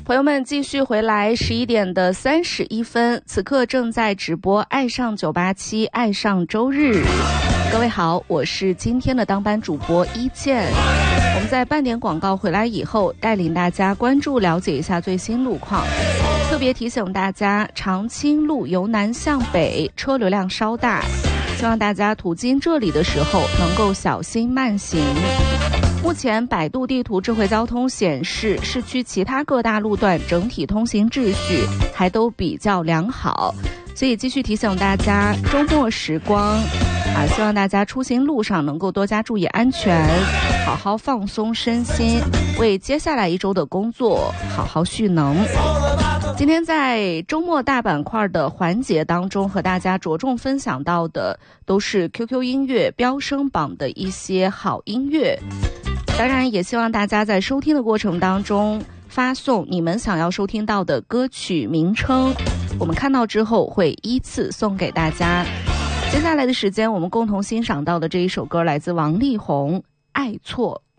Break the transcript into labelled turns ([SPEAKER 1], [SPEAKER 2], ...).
[SPEAKER 1] 朋友们继续回来11点的31分，此刻正在直播爱上987爱上周日。各位好，我是今天的当班主播一健。我们在半点广告回来以后，带领大家关注了解一下最新路况。特别提醒大家，长青路由南向北车流量稍大，希望大家途经这里的时候能够小心慢行。目前百度地图智慧交通显示，市区其他各大路段整体通行秩序还都比较良好，所以继续提醒大家，周末时光希望大家出行路上能够多加注意安全，好好放松身心，为接下来一周的工作好好蓄能。今天在周末大板块的环节当中，和大家着重分享到的都是 QQ 音乐飙升榜的一些好音乐。当然也希望大家在收听的过程当中发送你们想要收听到的歌曲名称，我们看到之后会依次送给大家。接下来的时间，我们共同欣赏到的这一首歌来自王力宏，爱错。